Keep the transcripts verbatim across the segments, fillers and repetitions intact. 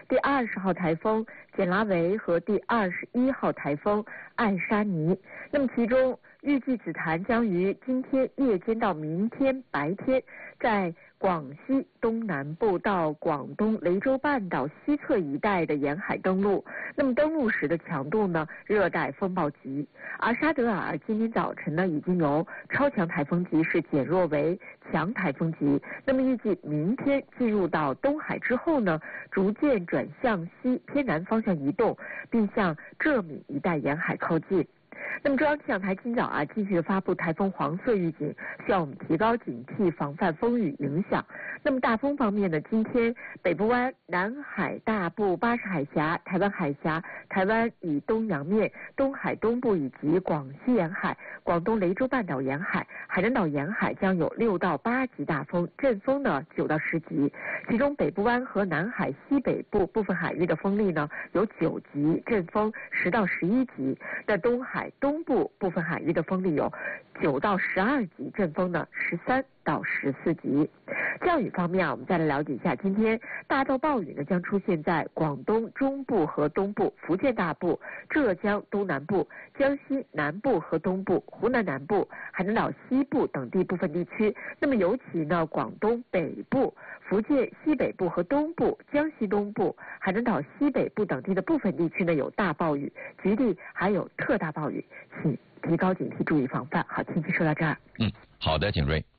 第二十号台风简拉维和第二十一号台风艾莎尼。那么其中预计紫檀将于今天夜间到明天白天在广西东南部到广东雷州半岛西侧一带的沿海登陆，那么登陆时的强度呢，热带风暴级。而沙德尔今天早晨呢，已经由超强台风级是减弱为强台风级，那么预计明天进入到东海之后呢，逐渐转向西偏南方向移动，并向浙闽一带沿海靠近。那么中央气象台今早啊继续发布台风黄色预警，需要我们提高警惕，防范风雨影响。那么大风方面呢，今天北部湾、南海大部、巴士海峡、台湾海峡、台湾以东洋面、东海东部以及广西沿海、广东雷州半岛沿海、海南岛沿海将有六到八级大风，阵风呢九到十级。其中北部湾和南海西北部部分海域的风力呢有九级，阵风十到十一级。那东海东部部分海域的风力有九到十二级，阵风呢十三到十四级。降雨方面啊，我们再来了解一下，今天大到暴雨呢将出现在广东中部和东部、福建大部、浙江东南部、江西南部和东部、湖南南部、海南岛西部等地部分地区。那么尤其呢，广东北部、福建西北部和东部、江西东部、海南岛西北部等地的部分地区呢有大暴雨，局地还有特大暴雨，请提高警惕，注意防范。好，天气说到这儿。 嗯，好的，景睿。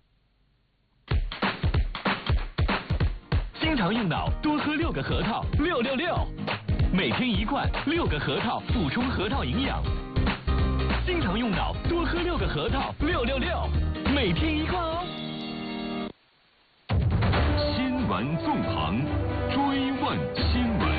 经常用脑，多喝六个核桃，六六六，每天一罐，六个核桃，补充核桃营养。经常用脑，多喝六个核桃，六六六，每天一罐哦。新闻纵横，追问新闻。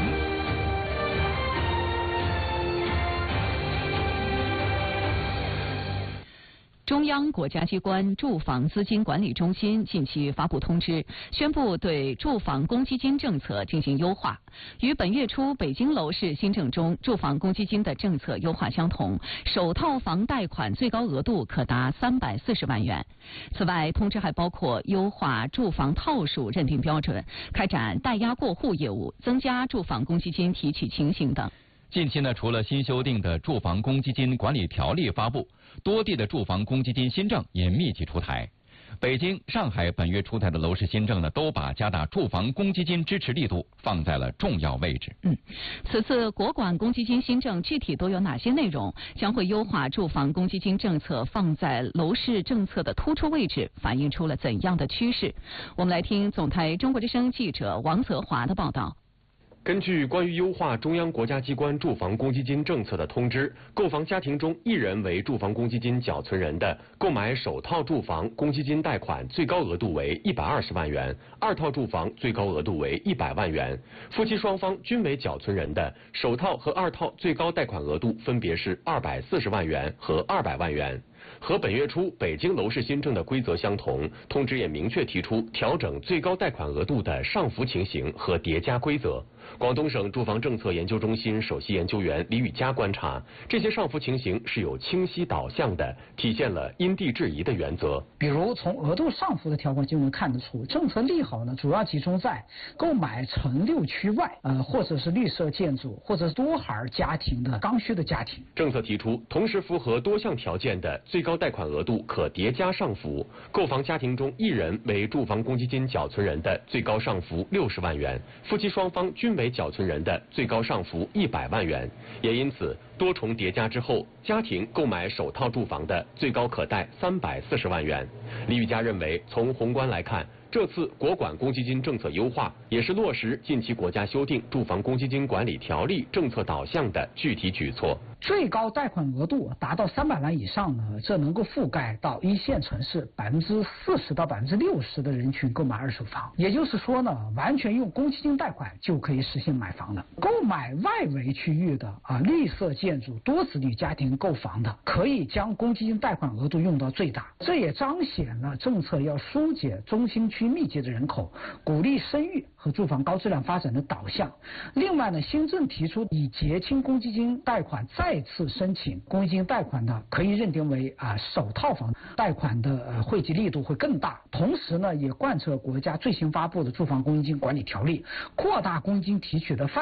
中央国家机关住房资金管理中心近期发布通知，宣布对住房公积金政策进行优化，与本月初北京楼市新政中住房公积金的政策优化相同，首套房贷款最高额度可达三百四十万元。此外，通知还包括优化住房套数认定标准，开展贷押过户业务，增加住房公积金提取情形等。 近期呢，除了新修订的住房公积金管理条例发布，多地的住房公积金新政也密集出台。北京、上海本月出台的楼市新政呢，都把加大住房公积金支持力度放在了重要位置。 嗯，此次国管公积金新政具体都有哪些内容？将会优化住房公积金政策放在楼市政策的突出位置，反映出了怎样的趋势？我们来听总台中国之声记者王泽华的报道。 根据关于优化中央国家机关住房公积金政策的通知，购房家庭中一人为住房公积金缴存人的，购买首套住房公积金贷款最高额度为一百二十万元，二套住房最高额度为一百万元。夫妻双方均为缴存人的，首套和二套最高贷款额度分别是二百四十万元和二百万元。和本月初北京楼市新政的规则相同，通知也明确提出调整最高贷款额度的上浮情形和叠加规则。广东省住房政策研究中心首席研究员李宇佳观察，这些上浮情形是有清晰导向的，体现了因地制宜的原则。 比如从额度上浮的条款就能看得出，政策利好呢主要集中在购买城六区外，呃或者是绿色建筑或者是多孩家庭的刚需的家庭。 政策提出，同时符合多项条件的最高贷款额度可叠加上浮，购房家庭中一人为住房公积金缴存人的最高上浮六十万元，夫妻双方均为缴存人的最高上浮一百万元。也因此，多重叠加之后，家庭购买首套住房的最高可贷三百四十万元。李宇佳认为，从宏观来看，这次国管公积金政策优化也是落实近期国家修订住房公积金管理条例政策导向的具体举措。 最高贷款额度达到三百万以上呢，这能够覆盖到一线城市百分之四十到百分之六十的人群购买二手房。也就是说呢，完全用公积金贷款就可以实现买房了。购买外围区域的啊绿色建筑、多子女家庭购房的，可以将公积金贷款额度用到最大。这也彰显了政策要疏解中心区密集的人口，鼓励生育和住房高质量发展的导向。另外呢，新政提出以结清公积金贷款再次申请公积金贷款的，可以认定为啊首套房贷款的呃惠及力度会更大。同时呢，也贯彻国家最新发布的住房公积金管理条例，扩大公积金提取的范